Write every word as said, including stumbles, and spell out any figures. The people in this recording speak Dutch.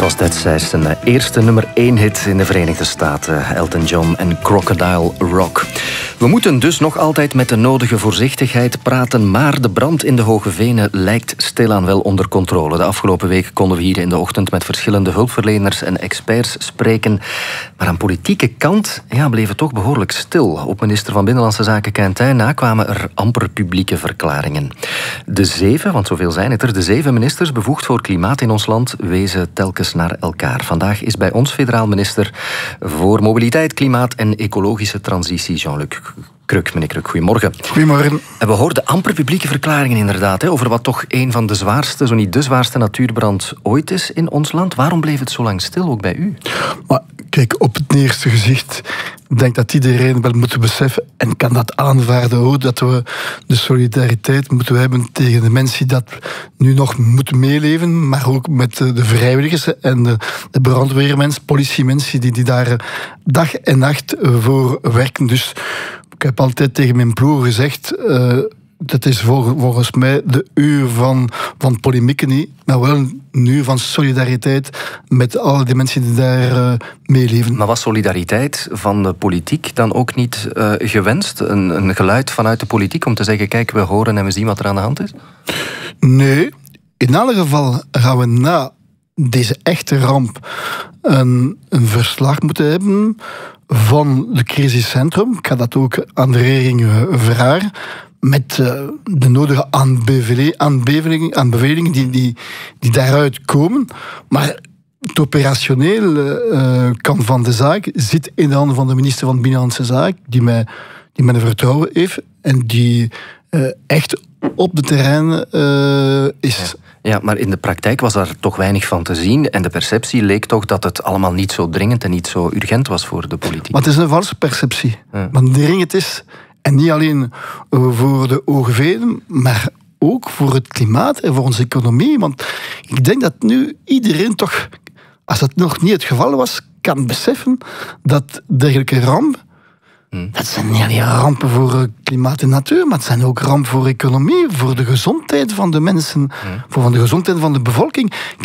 was destijds zijn eerste nummer één hit in de Verenigde Staten. Elton John en Crocodile Rock. We moeten dus nog altijd met de nodige voorzichtigheid praten, maar de brand in de Hoge Venen lijkt stilaan wel onder controle. De afgelopen week konden we hier in de ochtend met verschillende hulpverleners en experts spreken. Maar aan politieke kant ja, bleef het toch behoorlijk stil. Op minister van Binnenlandse Zaken Quintin na kwamen er amper publieke verklaringen. De zeven, want zoveel zijn het er, de zeven ministers bevoegd voor klimaat in ons land wezen telkens naar elkaar. Vandaag is bij ons federaal minister voor mobiliteit, klimaat en ecologische transitie, Jean-Luc Crux. Meneer Crux, goedemorgen. Goedemorgen. En we hoorden amper publieke verklaringen inderdaad, hè, over wat toch een van de zwaarste, zo niet de zwaarste natuurbrand ooit is in ons land. Waarom bleef het zo lang stil, ook bij u? Maar kijk, op het eerste gezicht denk ik dat iedereen wel moet beseffen en kan dat aanvaarden ook, dat we de solidariteit moeten hebben tegen de mensen die dat nu nog moeten meeleven, maar ook met de vrijwilligers en de, de brandweermensen, politiemensen die, die daar dag en nacht voor werken. Dus ik heb altijd tegen mijn ploeg gezegd, uh, dat is volgens mij de uur van, van polemieken niet, maar wel een uur van solidariteit met al die mensen die daar uh, meeleven. Maar was solidariteit van de politiek dan ook niet uh, gewenst? Een, een geluid vanuit de politiek om te zeggen, kijk, we horen en we zien wat er aan de hand is? Nee, in alle geval gaan we na deze echte ramp een, een verslag moeten hebben van de crisiscentrum. Ik ga dat ook aan de regering vragen. Met uh, de nodige aanbevelingen, aanbevelingen die, die, die daaruit komen. Maar het operationeel uh, kant van de zaak zit in de handen van de minister van Binnenlandse Zaken, die mij, die mij vertrouwen heeft en die uh, echt op het terrein uh, is. Ja. Ja, maar in de praktijk was daar toch weinig van te zien. En de perceptie leek toch dat het allemaal niet zo dringend en niet zo urgent was voor de politiek. Maar het is een valse perceptie. Ja. Want dringend is, en niet alleen voor de Hoge Venen, maar ook voor het klimaat en voor onze economie. Want ik denk dat nu iedereen toch, als dat nog niet het geval was, kan beseffen dat dergelijke rampen, Hmm. dat zijn niet alleen rampen voor klimaat en natuur, maar het zijn ook rampen voor economie, voor de gezondheid van de mensen, hmm. voor de gezondheid van de bevolking.